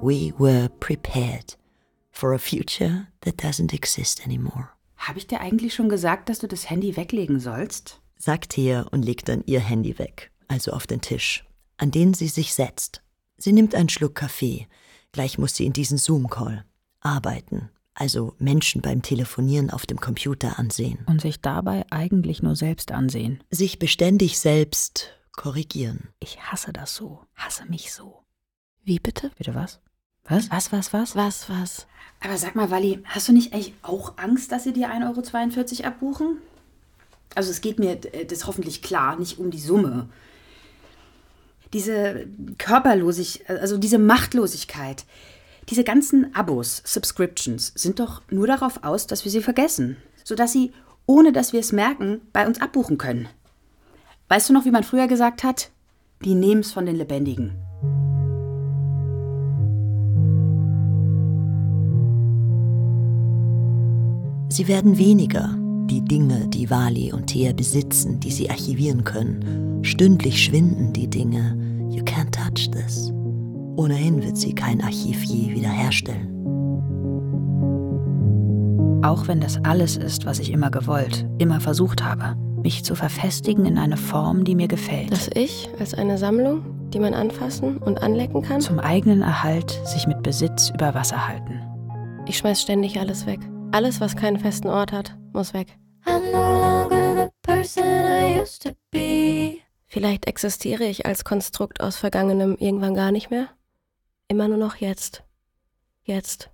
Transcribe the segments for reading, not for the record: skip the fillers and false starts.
We were prepared for a future that doesn't exist anymore. Habe ich dir eigentlich schon gesagt, dass du das Handy weglegen sollst? Sagt Thea und legt dann ihr Handy weg, also auf den Tisch, an den sie sich setzt. Sie nimmt einen Schluck Kaffee. Gleich muss sie in diesen Zoom-Call arbeiten, also Menschen beim Telefonieren auf dem Computer ansehen. Und sich dabei eigentlich nur selbst ansehen. Sich beständig selbst korrigieren. Ich hasse das so, hasse mich so. Wie bitte? Bitte was? Was? Was? Aber sag mal, Walli, hast du nicht eigentlich auch Angst, dass sie dir 1,42 € abbuchen? Also es geht mir, das ist hoffentlich klar, nicht um die Summe. Diese Körperlosigkeit, also diese Machtlosigkeit, diese ganzen Abos, Subscriptions, sind doch nur darauf aus, dass wir sie vergessen. Sodass sie, ohne dass wir es merken, bei uns abbuchen können. Weißt du noch, wie man früher gesagt hat? Die nehmen's von den Lebendigen. Sie werden weniger, die Dinge, die Wally und Thea besitzen, die sie archivieren können. Stündlich schwinden die Dinge. You can't touch this. Ohnehin wird sie kein Archiv je wiederherstellen. Auch wenn das alles ist, was ich immer gewollt, immer versucht habe, mich zu verfestigen in eine Form, die mir gefällt. Das Ich als eine Sammlung, die man anfassen und anlecken kann? Zum eigenen Erhalt sich mit Besitz über Wasser halten. Ich schmeiß ständig alles weg. Alles, was keinen festen Ort hat, muss weg. Vielleicht existiere ich als Konstrukt aus Vergangenem irgendwann gar nicht mehr. Immer nur noch jetzt. Jetzt.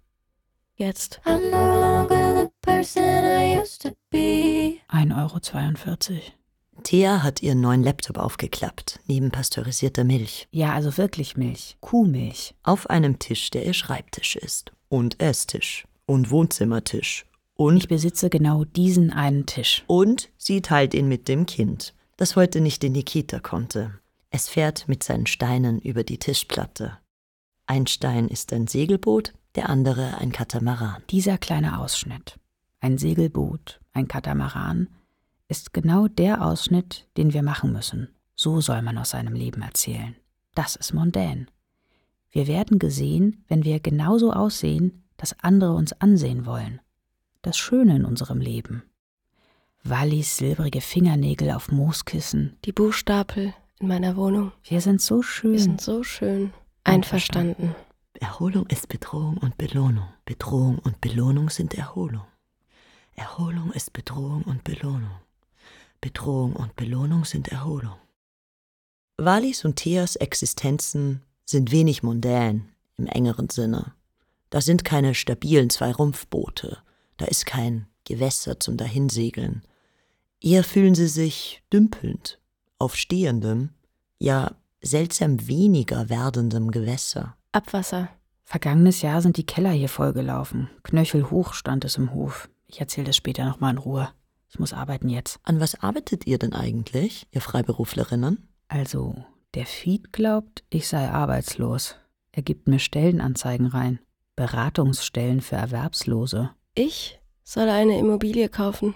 1,42 €. Thea hat ihren neuen Laptop aufgeklappt, neben pasteurisierter Milch. Ja, also wirklich Milch. Kuhmilch. Auf einem Tisch, der ihr Schreibtisch ist. Und Esstisch. Und Wohnzimmertisch. Und ich besitze genau diesen einen Tisch. Und sie teilt ihn mit dem Kind, das heute nicht in die Kita konnte. Es fährt mit seinen Steinen über die Tischplatte. Ein Stein ist ein Segelboot, der andere ein Katamaran. Dieser kleine Ausschnitt, ein Segelboot, ein Katamaran, ist genau der Ausschnitt, den wir machen müssen. So soll man aus seinem Leben erzählen. Das ist mondän. Wir werden gesehen, wenn wir genauso aussehen, dass andere uns ansehen wollen. Das Schöne in unserem Leben. Wallis silbrige Fingernägel auf Mooskissen. Die Buchstapel in meiner Wohnung. Wir sind so schön. Wir sind so schön. Einverstanden. Erholung ist Bedrohung und Belohnung. Bedrohung und Belohnung sind Erholung. Erholung ist Bedrohung und Belohnung. Bedrohung und Belohnung sind Erholung. Wallis und Theas Existenzen sind wenig mondän im engeren Sinne. Da sind keine stabilen 2 Rumpfboote, da ist kein Gewässer zum Dahinsegeln. Eher fühlen sie sich dümpelnd, auf stehendem, ja seltsam weniger werdendem Gewässer. Abwasser. Vergangenes Jahr sind die Keller hier vollgelaufen. Knöchelhoch stand es im Hof. Ich erzähle das später nochmal in Ruhe. Ich muss arbeiten jetzt. An was arbeitet ihr denn eigentlich, ihr Freiberuflerinnen? Also, der Feed glaubt, ich sei arbeitslos. Er gibt mir Stellenanzeigen rein. Beratungsstellen für Erwerbslose. Ich soll eine Immobilie kaufen.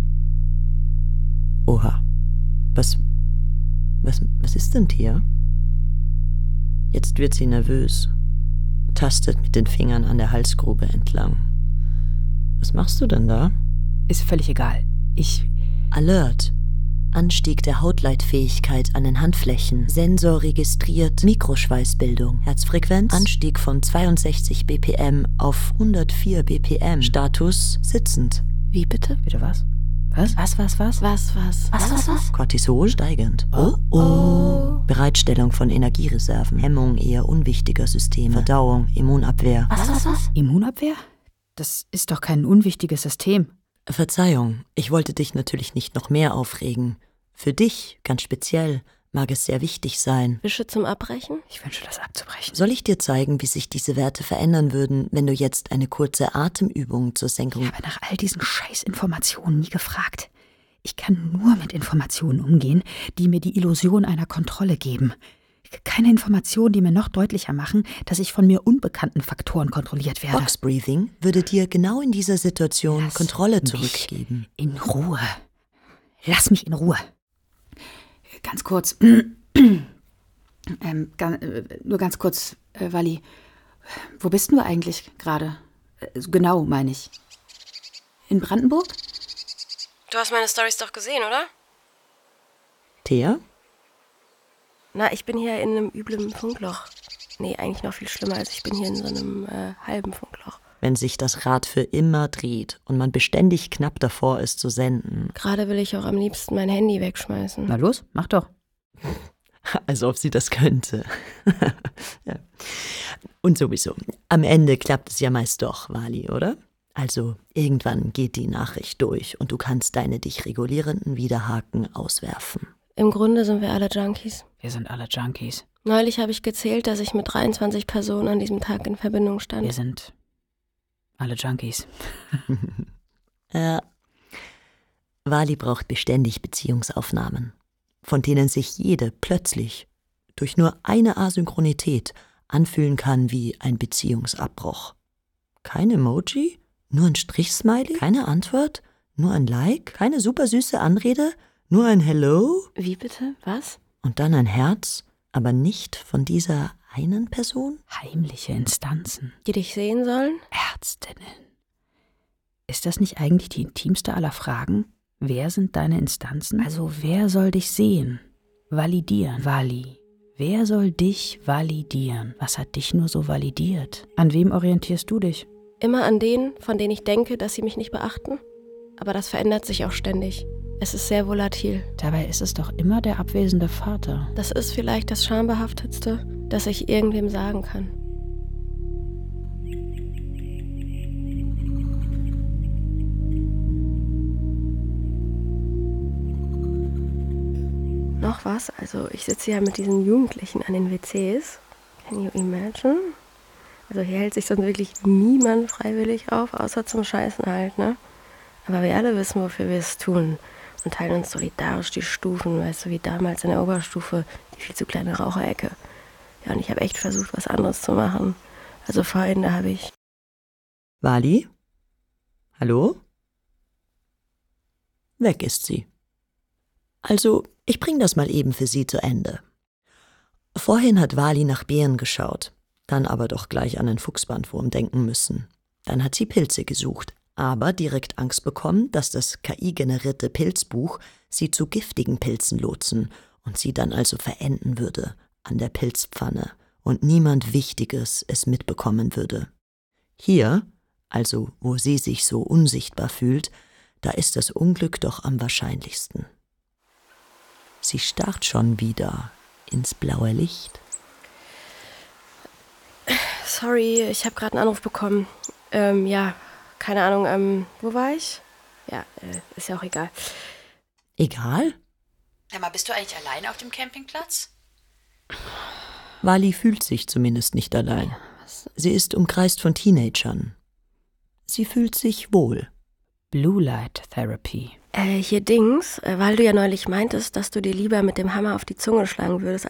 Oha. Was ist denn hier? Jetzt wird sie nervös, tastet mit den Fingern an der Halsgrube entlang. Was machst du denn da? Ist völlig egal. Alert. Anstieg der Hautleitfähigkeit an den Handflächen. Sensor registriert Mikroschweißbildung. Herzfrequenz Anstieg von 62 BPM auf 104 BPM. Status sitzend. Wie bitte? Bitte was? Was? Cortisol steigend. Oh. Bereitstellung von Energiereserven. Hemmung eher unwichtiger Systeme. Verdauung, Immunabwehr. Was? Immunabwehr? Das ist doch kein unwichtiges System. Verzeihung, ich wollte dich natürlich nicht noch mehr aufregen. Für dich, ganz speziell, mag es sehr wichtig sein. Wische zum Abbrechen? Ich wünsche, das abzubrechen. Soll ich dir zeigen, wie sich diese Werte verändern würden, wenn du jetzt eine kurze Atemübung zur Senkung... Ich habe nach all diesen Scheißinformationen nie gefragt. Ich kann nur mit Informationen umgehen, die mir die Illusion einer Kontrolle geben. Keine Informationen, die mir noch deutlicher machen, dass ich von mir unbekannten Faktoren kontrolliert werde. Box Breathing würde dir genau in dieser Situation Kontrolle zurückgeben. In Ruhe. Lass mich in Ruhe. Ganz kurz. Nur ganz kurz, Walli. Wo bist du eigentlich gerade? Genau, meine ich. In Brandenburg? Du hast meine Storys doch gesehen, oder? Thea? Na, ich bin hier in einem üblen Funkloch. Nee, eigentlich noch viel schlimmer, als ich bin hier in so einem halben Funkloch. Wenn sich das Rad für immer dreht und man beständig knapp davor ist zu senden. Gerade will ich auch am liebsten mein Handy wegschmeißen. Na los, mach doch. Als ob sie das könnte. Ja. Und sowieso, am Ende klappt es ja meist doch, Wally, oder? Also irgendwann geht die Nachricht durch und du kannst deine dich regulierenden Widerhaken auswerfen. Im Grunde sind wir alle Junkies. Wir sind alle Junkies. Neulich habe ich gezählt, dass ich mit 23 Personen an diesem Tag in Verbindung stand. Wir sind alle Junkies. Wally braucht beständig Beziehungsaufnahmen, von denen sich jede plötzlich durch nur eine Asynchronität anfühlen kann wie ein Beziehungsabbruch. Kein Emoji, nur ein Strich-Smiley, keine Antwort, nur ein Like, keine supersüße Anrede, nur ein Hello Wie bitte? Was? und dann ein Herz, aber nicht von dieser einen Person? Heimliche Instanzen. Die dich sehen sollen? Ärztinnen. Ist das nicht eigentlich die intimste aller Fragen? Wer sind deine Instanzen? Also wer soll dich sehen? Validieren. Vali. Wer soll dich validieren? Was hat dich nur so validiert? An wem orientierst du dich? Immer an denen, von denen ich denke, dass sie mich nicht beachten. Aber das verändert sich auch ständig. Es ist sehr volatil. Dabei ist es doch immer der abwesende Vater. Das ist vielleicht das Schambehaftetste, das ich irgendwem sagen kann. Noch was? Also ich sitze ja mit diesen Jugendlichen an den WCs. Can you imagine? Also hier hält sich sonst wirklich niemand freiwillig auf, außer zum Scheißen halt, ne? Aber wir alle wissen, wofür wir es tun. Und teilen uns solidarisch die Stufen, weißt du, wie damals in der Oberstufe, die viel zu kleine Raucherecke. Ja, und ich habe echt versucht, was anderes zu machen. Also vorhin, da habe ich... Wally? Hallo? Weg ist sie. Also, ich bring das mal eben für sie zu Ende. Vorhin hat Wally nach Beeren geschaut, dann aber doch gleich an einen Fuchsbandwurm denken müssen. Dann hat sie Pilze gesucht, aber direkt Angst bekommen, dass das KI-generierte Pilzbuch sie zu giftigen Pilzen lotsen und sie dann also verenden würde an der Pilzpfanne und niemand Wichtiges es mitbekommen würde. Hier, also wo sie sich so unsichtbar fühlt, da ist das Unglück doch am wahrscheinlichsten. Sie starrt schon wieder ins blaue Licht. Sorry, ich habe gerade einen Anruf bekommen. Ja, keine Ahnung, wo war ich? Ja, ist ja auch egal. Egal? Sag mal, bist du eigentlich alleine auf dem Campingplatz? Wally fühlt sich zumindest nicht allein. Sie ist umkreist von Teenagern. Sie fühlt sich wohl. Blue Light Therapy. Hier Dings, weil du ja neulich meintest, dass du dir lieber mit dem Hammer auf die Zunge schlagen würdest,